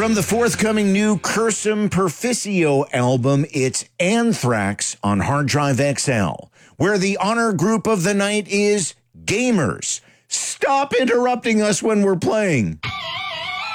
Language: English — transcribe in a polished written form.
From the forthcoming new Cursum Perficio album, it's Anthrax on Hard Drive XL, where the honor group of the night is Gamers. Stop interrupting us when we're playing.